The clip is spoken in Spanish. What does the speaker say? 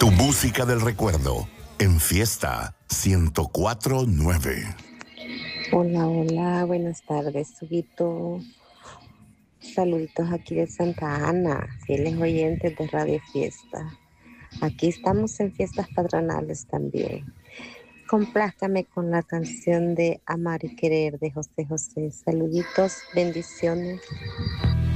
Tu música del recuerdo en Fiesta 104.9. Hola, hola, buenas tardes, Huguito. Saluditos aquí de Santa Ana, fieles oyentes de Radio Fiesta. Aquí estamos en fiestas patronales también. Complázcame con la canción de Amar y Querer de José José. Saluditos, bendiciones.